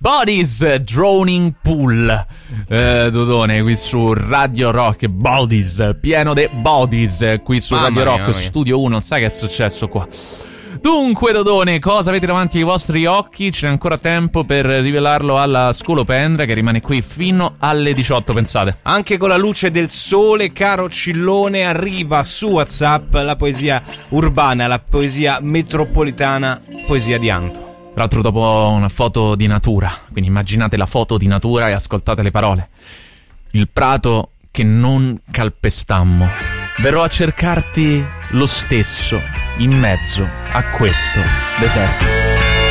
Bodies, Droning Pool. Dodone, qui su Radio Rock. Bodies, pieno de bodies. Qui su Radio Rock, Studio 1. Sai che è successo qua? Dunque, Dodone, cosa avete davanti ai vostri occhi? C'è ancora tempo per rivelarlo alla Scolopendra, che rimane qui fino alle 18, pensate. Anche con la luce del sole, caro Cillone, arriva su WhatsApp la poesia urbana, la poesia metropolitana, poesia di Anto. Tra l'altro dopo una foto di natura, quindi immaginate la foto di natura e ascoltate le parole. Il prato che non calpestammo, verrò a cercarti lo stesso in mezzo a questo deserto.